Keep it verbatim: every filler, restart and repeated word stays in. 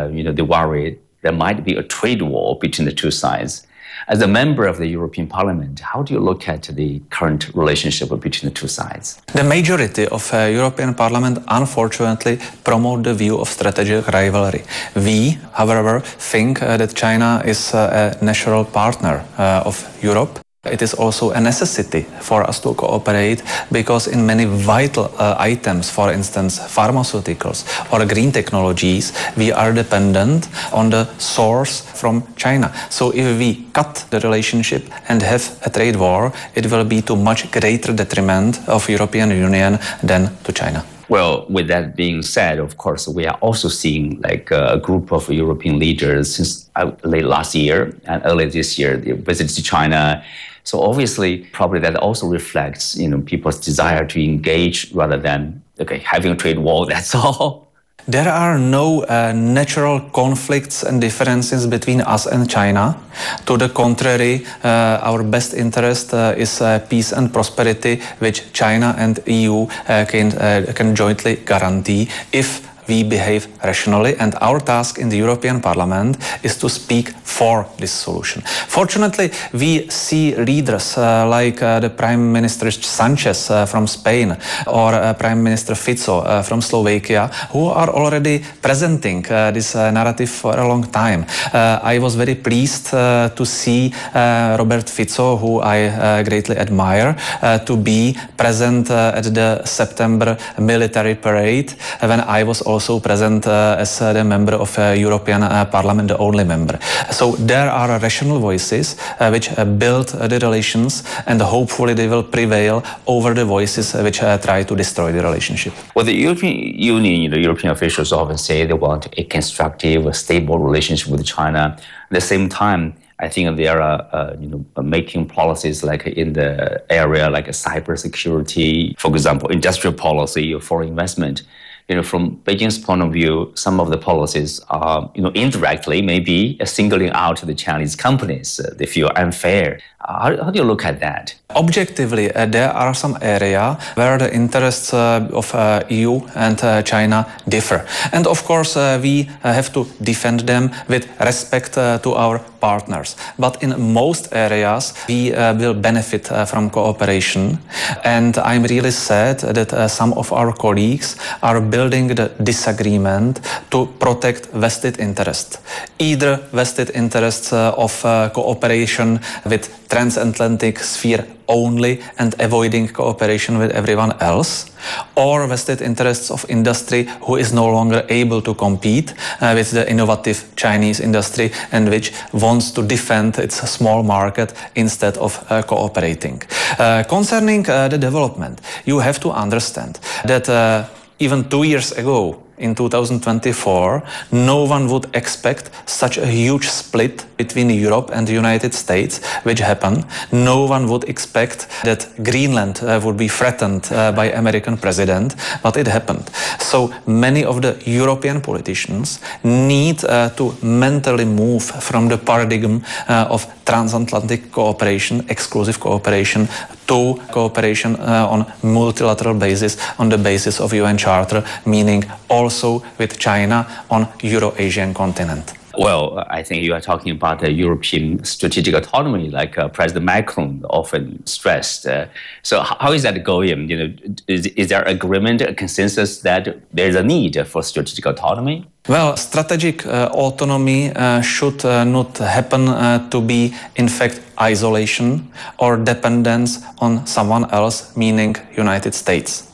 you know, they worry there might be a trade war between the two sides. As a member of the European Parliament, how do you look at the current relationship between the two sides? The majority of uh, European Parliament unfortunately promote the view of strategic rivalry. We, however, think uh, that China is uh, a natural partner uh, of Europe. It is also a necessity for us to cooperate because in many vital uh, items, for instance, pharmaceuticals or green technologies, we are dependent on the source from China. So if we cut the relationship and have a trade war, it will be to much greater detriment of European Union than to China. Well, with that being said, of course, we are also seeing like a group of European leaders since uh, late last year and early this year, they visited to China. So obviously, probably that also reflects, you know, people's desire to engage rather than, okay, having a trade war, that's all. There are no uh, natural conflicts and differences between us and China. To the contrary, uh, our best interest uh, is uh, peace and prosperity, which China and E U uh, can, uh, can jointly guarantee if we behave rationally, and our task in the European Parliament is to speak for this solution. Fortunately, we see leaders uh, like uh, the Prime Minister Sanchez uh, from Spain or uh, Prime Minister Fico uh, from Slovakia who are already presenting uh, this uh, narrative for a long time. Uh, I was very pleased uh, to see uh, Robert Fico, who I uh, greatly admire, uh, to be present uh, at the September military parade when I was also also present uh, as uh, the member of uh, European uh, Parliament, the only member. So there are rational voices uh, which uh, build uh, the relations, and hopefully they will prevail over the voices uh, which uh, try to destroy the relationship. Well, the European Union, the European officials often say they want a constructive, a stable relationship with China. At the same time, I think they are, uh, you know, making policies like in the area like cybersecurity, for example, industrial policy or foreign investment. You know, from Beijing's point of view, some of the policies are, you know, indirectly maybe singling out the Chinese companies. Uh, they feel unfair. Uh, how, how do you look at that? Objectively, uh, there are some areas where the interests uh, of uh, E U and uh, China differ. And of course, uh, we uh, have to defend them with respect uh, to our partners. But in most areas, we uh, will benefit uh, from cooperation. And I'm really sad that uh, some of our colleagues are building the disagreement to protect vested interests. Either vested interests uh, of uh, cooperation with transatlantic sphere only and avoiding cooperation with everyone else, or vested interests of industry who is no longer able to compete uh, with the innovative Chinese industry and which wants to defend its small market instead of uh, cooperating. Uh, concerning uh, the development, you have to understand that uh, even two years ago, in two thousand twenty-four, no one would expect such a huge split between Europe and the United States, which happened. No one would expect that Greenland uh, would be threatened uh, by American president, but it happened. So many of the European politicians need uh, to mentally move from the paradigm uh, of transatlantic cooperation, exclusive cooperation, to cooperation uh, on multilateral basis, on the basis of U N Charter, meaning also with China on Euro-Asian continent. Well, I think you are talking about the European strategic autonomy, like uh, President Macron often stressed. Uh, so how is that going? You know, is, is there agreement, a consensus that there is a need for strategic autonomy? Well, strategic uh, autonomy uh, should uh, not happen uh, to be, in fact, isolation or dependence on someone else, meaning United States.